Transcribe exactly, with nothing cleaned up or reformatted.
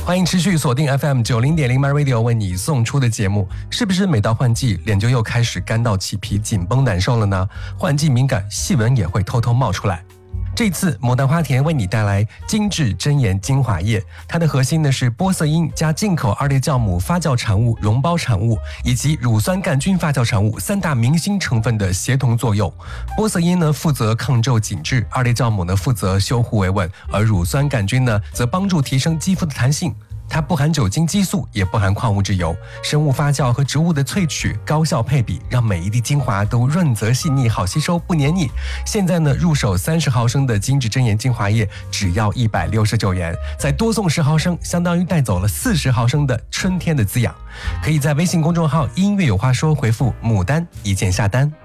欢迎持续锁定 F M 九零点零 My Radio 为你送出的节目。是不是每到换季，脸就又开始干到起皮、紧绷难受了呢？换季敏感，细纹也会偷偷冒出来。这次牡丹花田为你带来精致真颜精华液，它的核心呢是玻色因加进口二裂酵母发酵产物溶胞产物以及乳酸杆菌发酵产物三大明星成分的协同作用。玻色因呢负责抗皱紧致，二裂酵母呢负责修护维稳，而乳酸杆菌呢则帮助提升肌肤的弹性。它不含酒精激素，也不含矿物质油，生物发酵和植物的萃取高效配比，让每一滴精华都润泽细腻，好吸收不黏腻。现在呢，入手三十毫升的精致真颜精华液只要一百六十九元，再多送十毫升，相当于带走了四十毫升的春天的滋养。可以在微信公众号音乐有话说回复牡丹一键下单。